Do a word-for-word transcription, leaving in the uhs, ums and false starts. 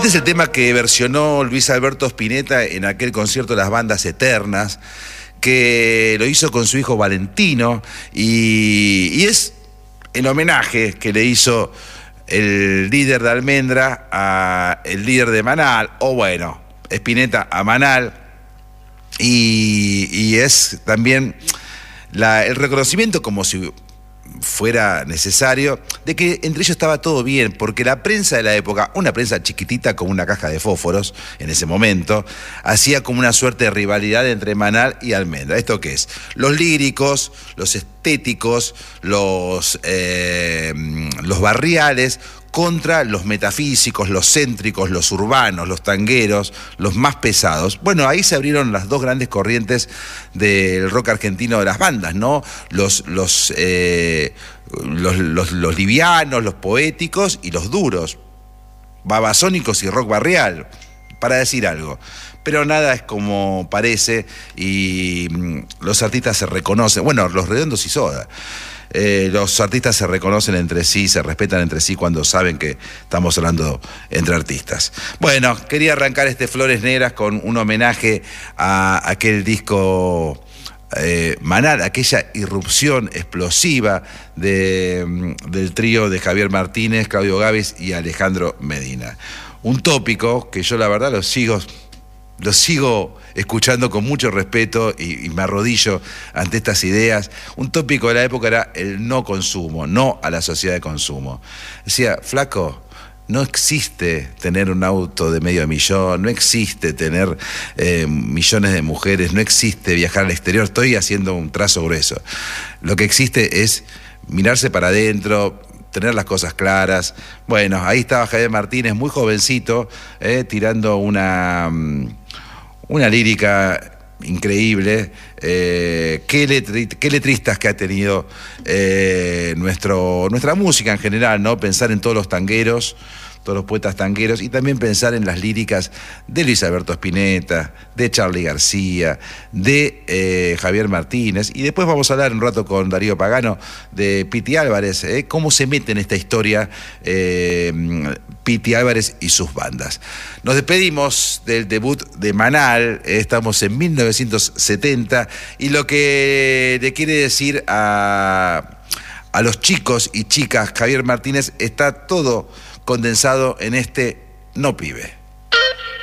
Este es el tema que versionó Luis Alberto Spinetta en aquel concierto de las bandas eternas, que lo hizo con su hijo Valentino, y, y es el homenaje que le hizo el líder de Almendra a el líder de Manal, o bueno, Spinetta a Manal, y, y es también la, el reconocimiento, como si fuera necesario, de que entre ellos estaba todo bien, porque la prensa de la época, una prensa chiquitita como una caja de fósforos en ese momento, hacía como una suerte de rivalidad entre Manal y Almendra. ¿Esto qué es? Los líricos, los estéticos, los, eh, los barriales, contra los metafísicos, los céntricos, los urbanos, los tangueros, los más pesados. Bueno, ahí se abrieron las dos grandes corrientes del rock argentino de las bandas, ¿no? Los, los, eh, los, los, los livianos, los poéticos y los duros, babasónicos y rock barrial, para decir algo. Pero nada es como parece y los artistas se reconocen. Bueno, Los Redondos y Soda. Eh, los artistas se reconocen entre sí, se respetan entre sí cuando saben que estamos hablando entre artistas. Bueno, quería arrancar este Flores Negras con un homenaje a aquel disco eh, Manal, aquella irrupción explosiva de, del trío de Javier Martínez, Claudio Gávez y Alejandro Medina. Un tópico que yo la verdad lo sigo... Lo sigo escuchando con mucho respeto y, y me arrodillo ante estas ideas. Un tópico de la época era el no consumo, no a la sociedad de consumo. Decía, flaco, no existe tener un auto de medio millón, no existe tener eh, millones de mujeres, no existe viajar al exterior. Estoy haciendo un trazo grueso. Lo que existe es mirarse para adentro, tener las cosas claras. Bueno, ahí estaba Javier Martínez, muy jovencito, eh, tirando una... una lírica increíble. Eh, qué, letri, qué letristas que ha tenido eh, nuestro, nuestra música en general, ¿no? Pensar en todos los tangueros, todos los poetas tangueros, y también pensar en las líricas de Luis Alberto Spinetta, de Charly García, de eh, Javier Martínez, y después vamos a hablar un rato con Darío Pagano de Piti Álvarez, eh, cómo se mete en esta historia eh, Piti Álvarez y sus bandas. Nos despedimos del debut de Manal, eh, estamos en mil novecientos setenta, y lo que le quiere decir a, a los chicos y chicas Javier Martínez está todo condensado en este No Pibe.